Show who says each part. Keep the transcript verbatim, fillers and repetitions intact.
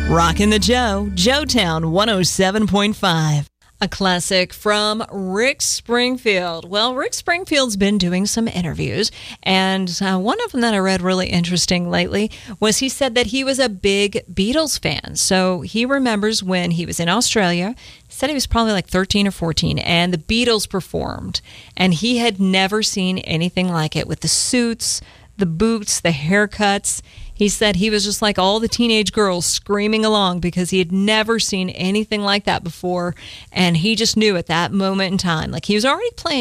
Speaker 1: Rockin' the Joe, Joetown one oh seven point five. A classic from Rick Springfield. Well, Rick Springfield's been doing some interviews, and uh, one of them that I read really interesting lately was he said that he was a big Beatles fan. So he remembers when he was in Australia, he said he was probably like thirteen or fourteen, and the Beatles performed, and he had never seen anything like it with the suits, the boots, the haircuts. He said he was just like all the teenage girls screaming along because he had never seen anything like that before. And he just knew at that moment in time, like he was already playing